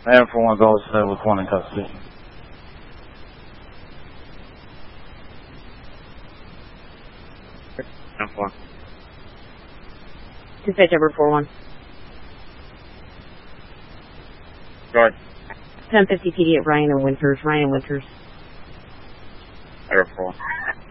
Air for one goes with one in custody. Dispatch over 4-1. Guard. 1050 PD at Ryan and Winters. Air 4.